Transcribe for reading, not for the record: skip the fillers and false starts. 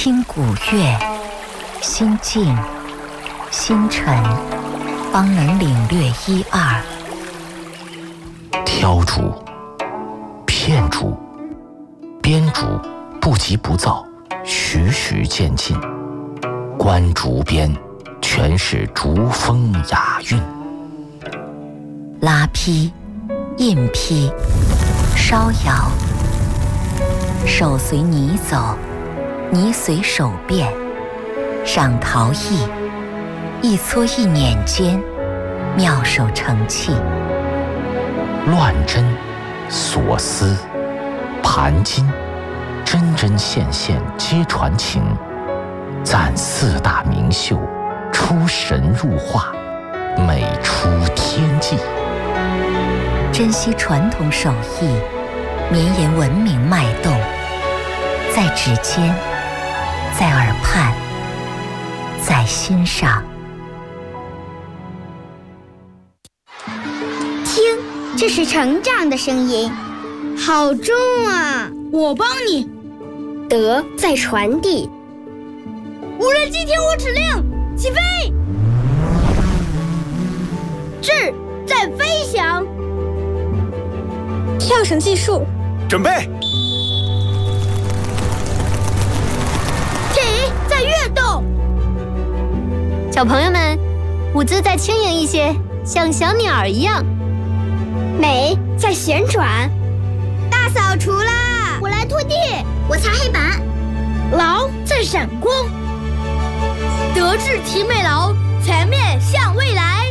听古乐，心静心沉，方能领略一二。 挑竹、片竹、编竹，不急不躁，徐徐渐进。观竹边，全是竹风雅韵。 拉坯、印坯、烧窑，手随泥走，泥随手变。赏陶艺，一撮一捻间，妙手成器。 乱针、锁丝、盘金，针针线线皆传情。赞四大名秀，出神入化，美出天际。 珍惜传统手艺，绵延文明脉动，在指尖，在耳畔，在心上。 听，这是成长的声音，好重啊！ 我帮你。 德在传递。 无人机听我指令，起飞！智在飞翔。 跳绳计数， 准备。 体在跃动。 小朋友们，舞姿再轻盈一些，像小鸟一样。 美在旋转。大扫除啦！ 我来拖地， 我擦黑板。 劳在闪光。德智体美劳，全面向未来。